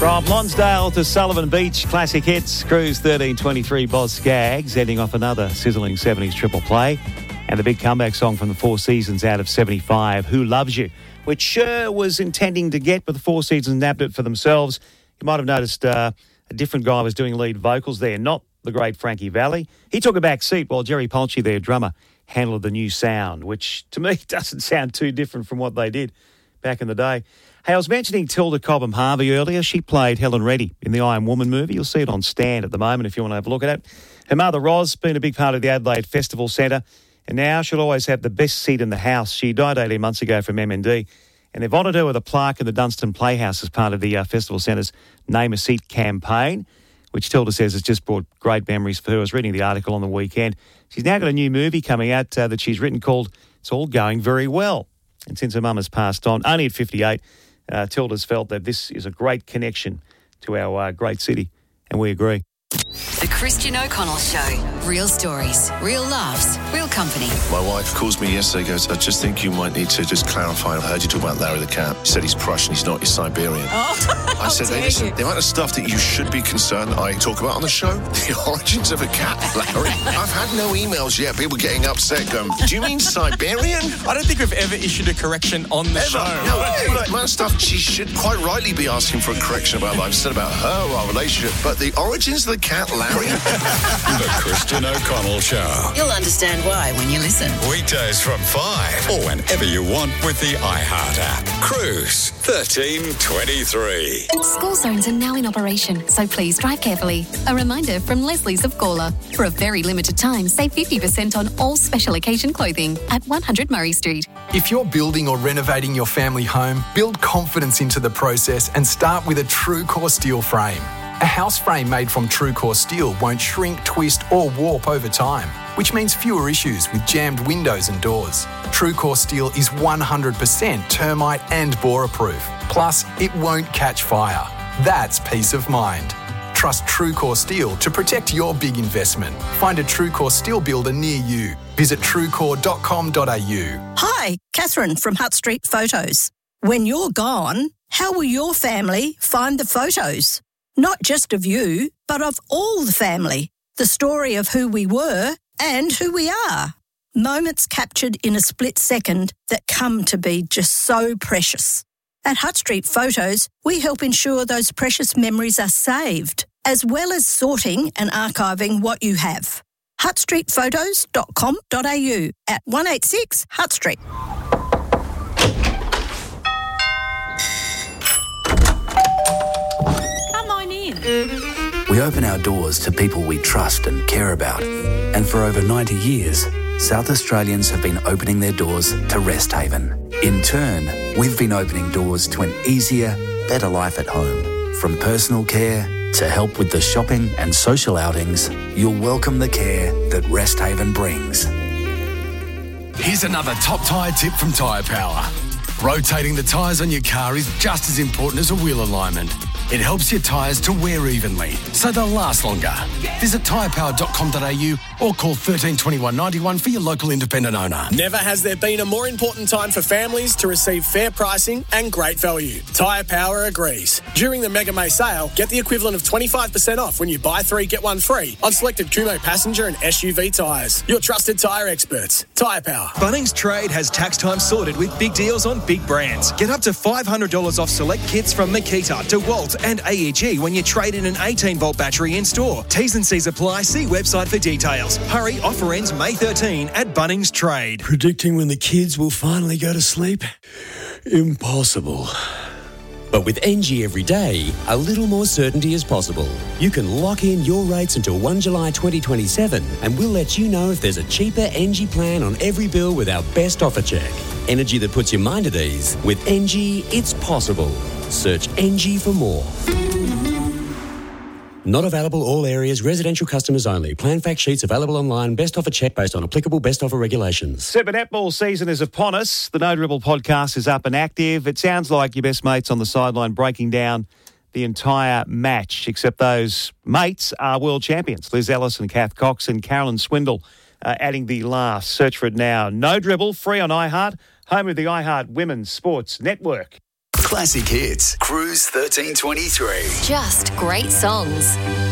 From Lonsdale to Sullivan Beach, classic hits. Cruise 1323, Boz Skaggs, ending off another sizzling 70s triple play. And the big comeback song from the Four Seasons out of 75, Who Loves You, which Cher was intending to get, but the Four Seasons nabbed it for themselves. You might have noticed a different guy was doing lead vocals there, not the great Frankie Valli. He took a back seat while Jerry Polchi, their drummer, handled the new sound, which to me doesn't sound too different from what they did back in the day. Hey, I was mentioning Tilda Cobham Harvey earlier. She played Helen Reddy in the I Am Woman movie. You'll see it on Stand at the moment if you want to have a look at it. Her mother, Roz, been a big part of the Adelaide Festival Centre, and now she'll always have the best seat in the house. She died 18 months ago from MND, and they've honoured her with a plaque in the Dunstan Playhouse as part of the Festival Centre's Name a Seat campaign, which Tilda says has just brought great memories for her. I was reading the article on the weekend. She's now got a new movie coming out that she's written called It's All Going Very Well. And since her mum has passed on, only at 58, Tilda's felt that this is a great connection to our great city, and we agree. The Christian O'Connell Show. Real stories, real laughs, real company. My wife calls me yesterday, goes, I just think you might need to just clarify. I heard you talk about Larry the Cat. You said he's Prussian, he's not, he's Siberian. Oh, I said, hey, listen, the amount of stuff that you should be concerned I talk about on the show, the origins of a cat, Larry. I've had no emails yet, people getting upset going, do you mean Siberian? I don't think we've ever issued a correction on the show. No, the amount of stuff she should quite rightly be asking for a correction about what I've said about her or our relationship, but the origins of the cat, Larry? The Christian O'Connell Show. You'll understand why when you listen. Weekdays from 5 or whenever you want with the iHeart app. Cruise 1323. School zones are now in operation, so please drive carefully. A reminder from Leslie's of Gawler. For a very limited time, save 50% on all special occasion clothing at 100 Murray Street. If you're building or renovating your family home, build confidence into the process and start with a TrueCore steel frame. A house frame made from TrueCore steel won't shrink, twist or warp over time, which means fewer issues with jammed windows and doors. TrueCore steel is 100% termite and borer proof. Plus, it won't catch fire. That's peace of mind. Trust TrueCore steel to protect your big investment. Find a TrueCore steel builder near you. Visit truecore.com.au. Hi, Catherine from Hutt Street Photos. When you're gone, how will your family find the photos? Not just of you, but of all the family. The story of who we were and who we are. Moments captured in a split second that come to be just so precious. At Hutt Street Photos, we help ensure those precious memories are saved, as well as sorting and archiving what you have. huttstreetphotos.com.au at 186 Hutt Street. We open our doors to people we trust and care about. And for over 90 years, South Australians have been opening their doors to Rest Haven. In turn, we've been opening doors to an easier, better life at home. From personal care to help with the shopping and social outings, you'll welcome the care that Rest Haven brings. Here's another top tyre tip from Tyre Power. Rotating the tyres on your car is just as important as a wheel alignment. It helps your tyres to wear evenly, so they'll last longer. Visit tyrepower.com.au or call 13 21 91 for your local independent owner. Never has there been a more important time for families to receive fair pricing and great value. Tyre Power agrees. During the Mega May sale, get the equivalent of 25% off when you buy 3, get 1 free on selected Kumo passenger and SUV tyres. Your trusted tyre experts. Tyre Power. Bunnings Trade has tax time sorted with big deals on big brands. Get up to $500 off select kits from Makita, DeWalt and AEG when you trade in an 18-volt battery in store. T's and C's apply. See website for details. Hurry, offer ends May 13 at Bunnings Trade. Predicting when the kids will finally go to sleep? Impossible. But with NG every day, a little more certainty is possible. You can lock in your rates until 1 July 2027 and we'll let you know if there's a cheaper NG plan on every bill with our best offer check. Energy that puts your mind at ease. With NG, it's possible. Search NG for more. Not available all areas, residential customers only. Plan fact sheets available online. Best offer check based on applicable best offer regulations. Super netball season is upon us. The No Dribble podcast is up and active. It sounds like your best mates on the sideline breaking down the entire match, except those mates are world champions. Liz Ellis and Kath Cox and Carolyn Swindle adding the laughs. Search for it now. No Dribble, free on iHeart, home of the iHeart Women's Sports Network. Classic Hits, Cruise 1323. Just great songs.